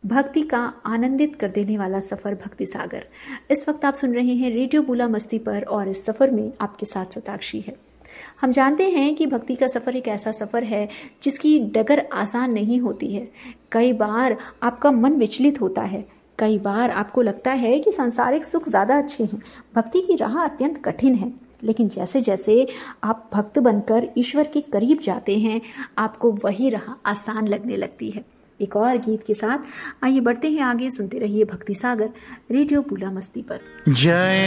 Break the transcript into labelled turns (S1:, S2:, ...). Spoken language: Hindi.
S1: भक्ति का आनंदित कर देने वाला सफर भक्ति सागर। इस वक्त आप सुन रहे हैं रेडियो बुला मस्ती पर और इस सफर में आपके साथ सताक्षी है। हम जानते हैं कि भक्ति का सफर एक ऐसा सफर है जिसकी डगर आसान नहीं होती है। कई बार आपका मन विचलित होता है, कई बार आपको लगता है कि सांसारिक सुख ज्यादा अच्छे हैं। भक्ति की राह अत्यंत कठिन है, लेकिन जैसे जैसे आप भक्त बनकर ईश्वर के करीब जाते हैं, आपको वही राह आसान लगने लगती है। एक और गीत के साथ आइए बढ़ते हैं आगे, सुनते रहिए भक्ति सागर रेडियो बुला मस्ती पर।
S2: जय